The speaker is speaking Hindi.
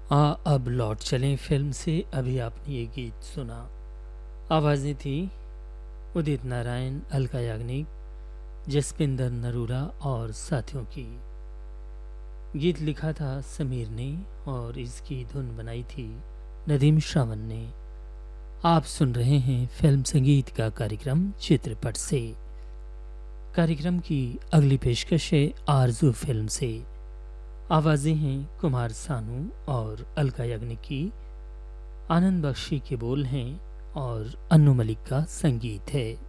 अब लौट चलें फिल्म से। अभी आपने ये गीत सुना। आवाज़ें थी उदित नारायण, अलका याग्निक, जसपिंदर नरूरा और साथियों की। गीत लिखा था समीर ने और इसकी धुन बनाई थी नदीम श्रावण ने। आप सुन रहे हैं फिल्म संगीत का कार्यक्रम चित्रपट से। कार्यक्रम की अगली पेशकश है आरजू फिल्म से। आवाज़ें हैं कुमार सानू और अलका याग्निक की। आनंद बख्शी के बोल हैं और अन्नू मलिक का संगीत है।